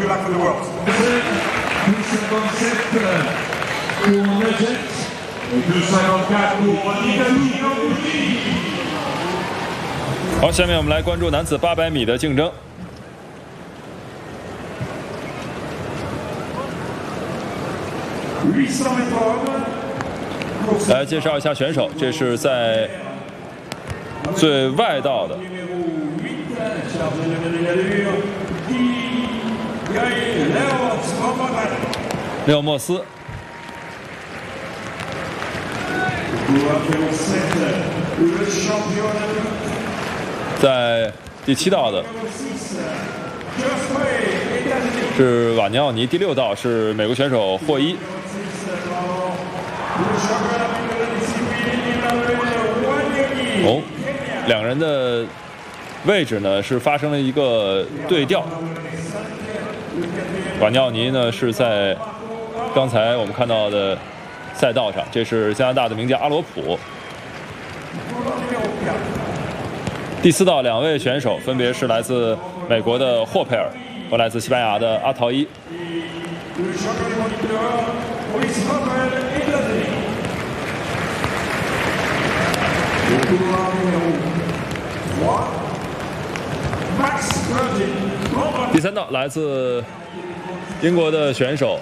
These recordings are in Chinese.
luck for the world. 好，下面我们来关注男子800米的竞争。来介绍一下选手，这是在最外道的列奥莫斯，在第7道的是瓦尼奥尼，第6道是美国选手霍伊。哦，两人的位置呢是发生了一个对调。瓦尼奥尼呢是在刚才我们看到的赛道上，这是加拿大的名将阿罗普。第4道2位选手分别是来自美国的霍佩尔和来自西班牙的阿陶伊。第3道来自英国的选手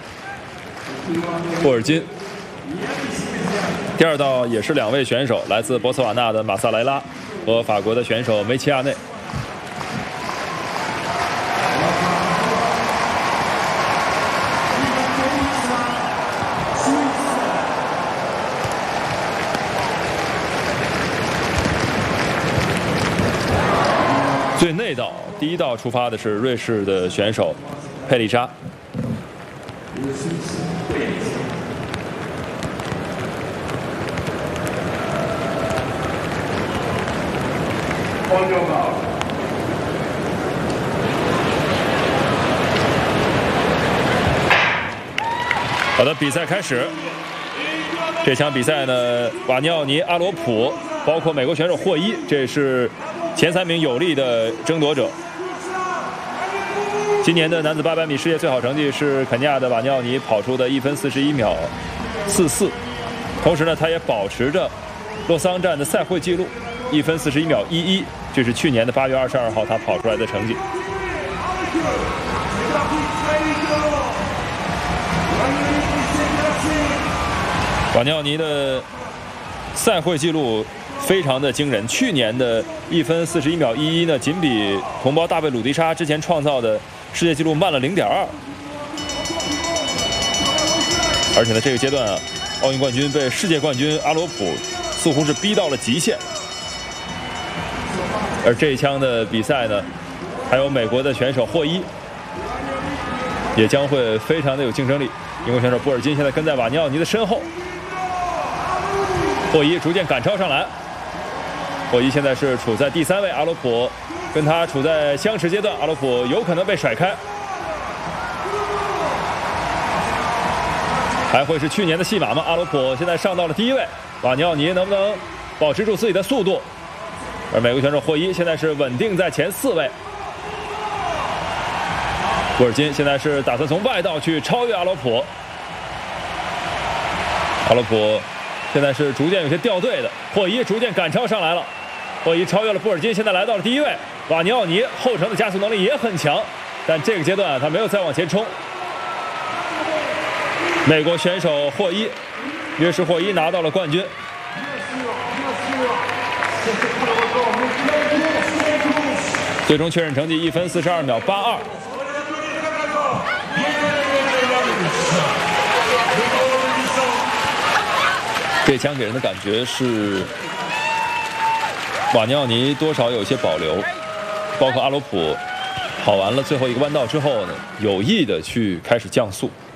布尔金。第2道也是2位选手，来自博茨瓦纳的马萨莱拉和法国的选手梅齐亚内。最内道第1道出发的是瑞士的选手佩里扎。好的，比赛开始。这场比赛呢，瓦尼奥尼、阿罗普，包括美国选手霍伊，这是前3名有力的争夺者。今年的男子800米世界最好成绩是肯尼亚的瓦尼奥尼跑出的1分41秒44，同时呢，他也保持着洛桑站的赛会纪录1分41秒11，这是去年的8月22号他跑出来的成绩。瓦尼奥尼的赛会纪录非常的惊人，去年的1分41秒11呢，仅比同胞大卫鲁迪沙之前创造的世界纪录慢了0.2。而且呢，这个阶段啊，奥运冠军被世界冠军阿罗普似乎是逼到了极限。而这一枪的比赛呢，还有美国的选手霍伊，也将会非常的有竞争力。英国选手布尔金现在跟在瓦尼奥尼的身后。霍伊逐渐赶超上来，霍伊现在是处在第3位，阿罗普跟他处在相持阶段，阿罗普有可能被甩开，还会是去年的戏码吗？阿罗普现在上到了第1位，瓦尼奥尼能不能保持住自己的速度？而美国选手霍伊现在是稳定在前4位，布尔金现在是打算从外道去超越阿罗普，阿罗普现在是逐渐有些掉队的，霍伊逐渐赶超上来了，霍伊超越了布尔金，现在来到了第1位。瓦尼奥尼后程的加速能力也很强，但这个阶段他没有再往前冲。美国选手霍伊，约什霍伊拿到了冠军。最终确认成绩1分42秒82。这枪给人的感觉是瓦尼奥尼多少有些保留，包括阿罗普跑完了最后一个弯道之后呢，有意的去开始降速。